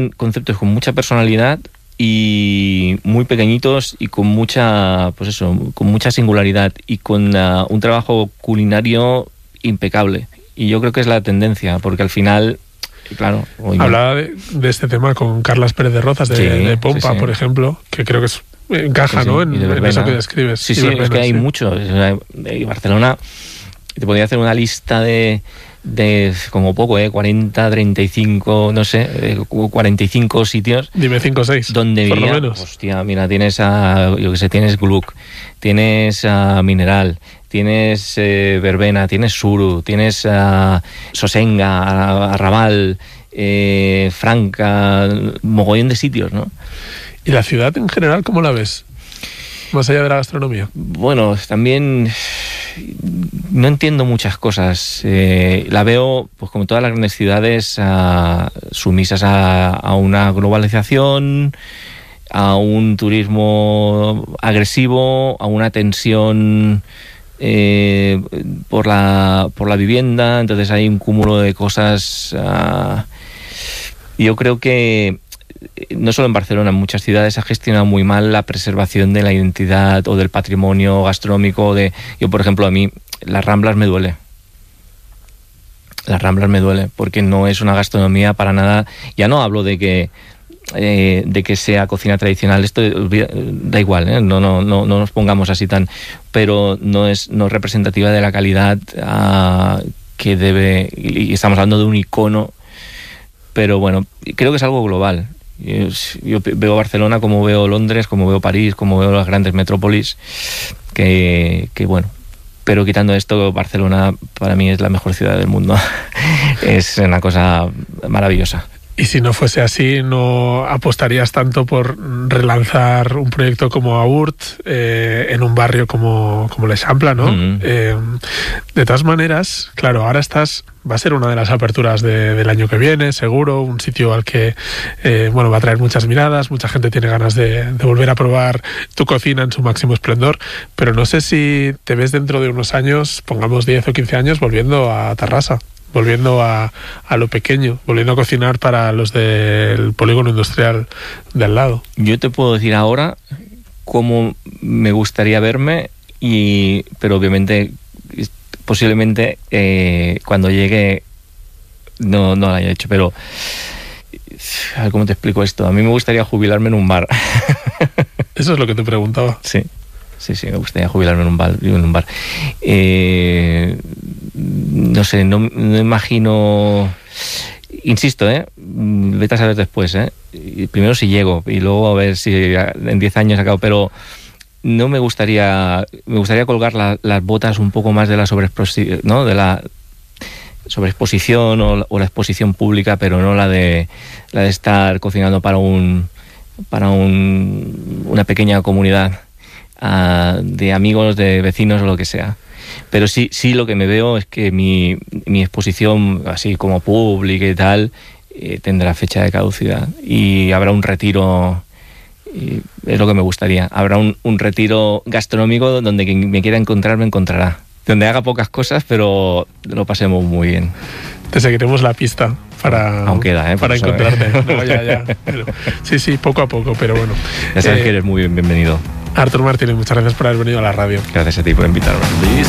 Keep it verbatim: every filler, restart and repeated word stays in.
Conceptos con mucha personalidad y muy pequeñitos y con mucha, pues eso, con mucha singularidad y con uh, un trabajo culinario impecable. Y yo creo que es la tendencia, porque al final, claro... Hablaba de, de este tema con Carlas Pérez de Rozas, de, sí, de Pompa, sí, sí. por ejemplo, que creo que es, encaja, sí, sí. ¿no? En, en eso que describes. Sí, sí, Verbena, es que hay sí. mucho. En Barcelona te podría hacer una lista de... de como poco, ¿eh? cuarenta, treinta y cinco, no sé, eh, cuarenta y cinco sitios. Dime cinco o seis, donde por vivía, lo menos. Hostia, mira, tienes a, yo que sé, tienes Gluck, tienes a Mineral, tienes eh, Verbena, tienes Suru, tienes a Sosenga, Arrabal, eh, Franca, mogollón de sitios, ¿no? ¿Y la ciudad en general cómo la ves? Más allá de la gastronomía. Bueno, también no entiendo muchas cosas. Eh, la veo, pues como todas las grandes ciudades, uh, sumisas a, a una globalización, a un turismo agresivo, a una tensión eh, por la por la vivienda. Entonces hay un cúmulo de cosas. Uh, yo creo que no solo en Barcelona, en muchas ciudades se ha gestionado muy mal la preservación de la identidad o del patrimonio gastronómico. De, yo, por ejemplo, a mí las Ramblas me duele. Las Ramblas me duele porque no es una gastronomía para nada. Ya no hablo de que eh, de que sea cocina tradicional. Esto da igual, ¿eh? no, no, no, no nos pongamos así tan. Pero no es, no es representativa de la calidad uh, que debe. Y estamos hablando de un icono. Pero bueno, creo que es algo global. Yo, yo veo Barcelona como veo Londres, como veo París, como veo las grandes metrópolis, que, que bueno, pero quitando esto, Barcelona para mí es la mejor ciudad del mundo. Es una cosa maravillosa. Y si no fuese así, ¿no apostarías tanto por relanzar un proyecto como Aurt eh, en un barrio como, como l'Eixample, ¿no? Mm-hmm. Eh, de todas maneras, claro, ahora estás... Va a ser una de las aperturas de, del año que viene, seguro, un sitio al que eh, bueno, va a traer muchas miradas, mucha gente tiene ganas de, de volver a probar tu cocina en su máximo esplendor, pero no sé si te ves dentro de unos años, pongamos diez o quince años, volviendo a Tarrasa, volviendo a, a lo pequeño, volviendo a cocinar para los del polígono industrial de al lado. Yo te puedo decir ahora cómo me gustaría verme, y pero obviamente... posiblemente eh, cuando llegue no, no lo haya hecho, pero a ver cómo te explico esto. A mí me gustaría jubilarme en un bar. Eso es lo que te preguntaba. Sí, sí, sí, me gustaría jubilarme en un bar. En un bar. Eh, no sé, no, no imagino... Insisto, ¿eh? Vete a saber después, ¿eh? Primero si llego y luego a ver si en diez años acabo, pero... No me gustaría, me gustaría colgar la, las botas un poco más de la sobreexposición, ¿no? De la sobreexposición o, o la exposición pública, pero no la de la de estar cocinando para un para un, una pequeña comunidad uh, de amigos, de vecinos o lo que sea. Pero sí, sí lo que me veo es que mi, mi exposición, así como pública y tal, eh, tendrá fecha de caducidad y habrá un retiro. Y es lo que me gustaría. Habrá un, un retiro gastronómico donde quien me quiera encontrar me encontrará. Donde haga pocas cosas, pero lo pasemos muy bien. Te seguiremos la pista para, Aún queda, ¿eh? para encontrarte. No, ya, ya. Pero, sí, sí, poco a poco, pero bueno. Ya sabes eh, que eres muy bienvenido. Artur Martínez, muchas gracias por haber venido a la radio. Gracias a ti por invitarme.